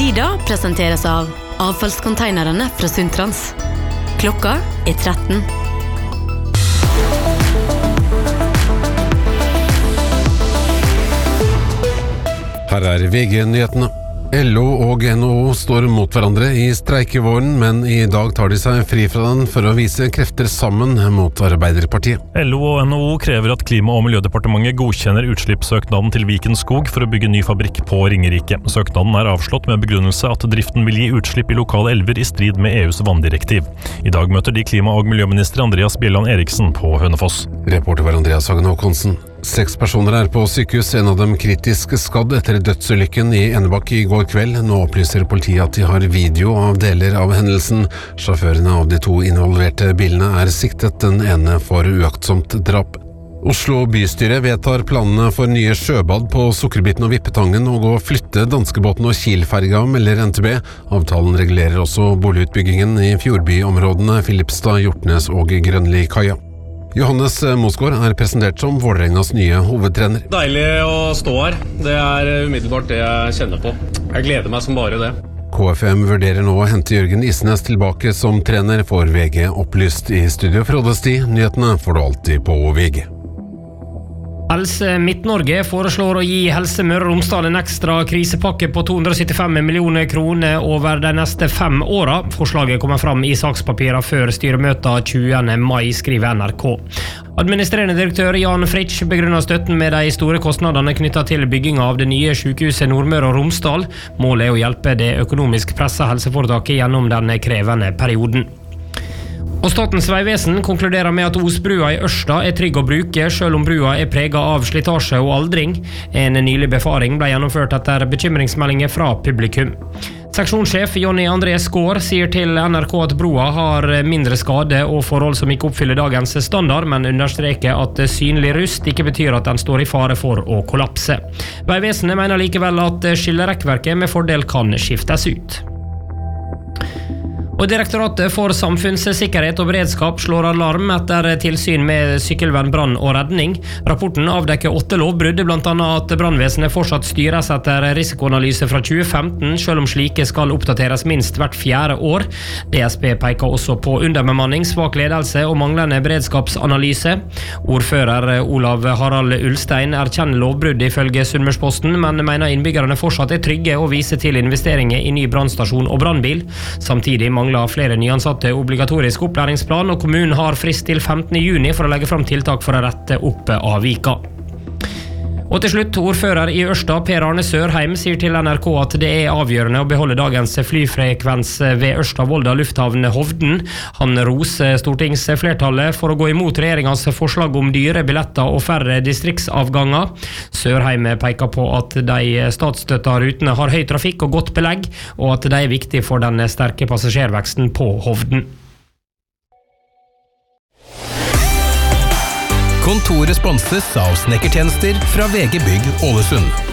Frida presenteres av avfallskonteinerne fra Sundtrans. Klokka 13. Her VG-nyhetene. LO og NHO står mot hverandre i streikevåren, men i dag tar de seg fri fra den for å vise krefter sammen mot Arbeiderpartiet. LO og NHO krever at Klima- og miljødepartementet godkjenner utslippssøknaden til Viken Skog for å bygge ny fabrikk på Ringerike. Søknaden avslått med begrunnelse at driften vil gi utslipp i lokale elver i strid med EUs vanndirektiv. I dag møter de klima- og miljøminister Andreas Bjelland Eriksen på Hønefoss. Reporter var Andreas Hagen Håkonsen. 6 personer på sykehus, en av dem kritisk skadd etter dødsulykken i Enebakk i går kveld. Nå opplyser politiet at de har video av deler av hendelsen. Sjåførene av de 2 involverte bilene siktet, den ene for uaktsomt drap. Oslo bystyre vedtar planene for nye sjøbad på Sukkerbiten og Vippetangen og å flytte danskebåten og Kielferga, melder NTB. Avtalen regulerer også boligutbyggingen i fjordbyområdene Filipstad, Hjortnes og Grønli-kaia. Johannes Mosgaard presentert som Vålerengas nye hovedtrener. Deilig å stå her. Det umiddelbart det jeg kjenner på. Jeg gleder meg som bare det. KFM vurderer nå å hente Jørgen Isnes tilbake som trener, for VG opplyst. I studio Frode Sti. Nyhetene får du alltid på VG. Helse Midt-Norge foreslår å gi Helse Møre og Romsdal en ekstra krisepakke på 275 millioner kroner over de neste 5 åra. Forslaget kommer fram i sakspapirene før styremøtet 20. mai, skriver NRK. Administrerende direktør Jan Fritsch begrunner støtten med de store kostnadene knyttet til bygginga av det nye sykehuset Nordmøre og Romsdal. Målet å hjelpe det økonomisk presset helseforetaket gjennom den krevende perioden. Og Statens vegvesen konkluderer med at Osbrua i Ørsta trygg å bruke, selv om brua preget av slitasje og aldring. En nylig befaring ble gjennomført etter bekymringsmeldinger fra publikum. Seksjonssjef Jonny André Skår sier til NRK at broa har mindre skade og forhold som ikke oppfyller dagens standard, men understreker at synlig rust ikke betyr at den står i fare for å kollapse. Vegvesenet mener likevel at skillerekkverket med fordel kan skiftes ut. Og Direktoratet for samfunnssikkerhet og beredskap slår alarm etter tilsyn med sykkelvenn, brann og redning. Rapporten avdekker 8 lovbrudd, blant annet at brannvesenet fortsatt styres etter risikoanalyse fra 2015, selv om slike skal oppdateres minst hvert 4. år. DSB peker også på underbemanning, svak ledelse og manglende beredskapsanalyse. Ordfører Olav Harald Ulstein erkjenner lovbrudd ifølge Sunnmørsposten, men mener innbyggerne fortsatt trygge og viser til investeringer i ny brannstasjon og brannbil. Samtidig mangler flere nyansatte obligatorisk opplæringsplan, og kommunen har frist til 15. juni for å legge fram tiltak for å rette opp avvika. Og til slutt, ordfører i Ørsta, Per Arne Sørheim, sier til NRK at det avgjørende å beholde dagens flyfrekvens ved Ørsta-Volda lufthavn Hovden. Han roser stortingsflertallet for å gå imot regjeringens forslag om dyre billetter og færre distriktsavganger. Sørheim peker på at de statsstøtta rutene har høy trafikk og godt belegg, og at de viktig for den sterke passasjerveksten på Hovden. Kontoret sponses av snekkertjenester fra VG Bygg Ålesund.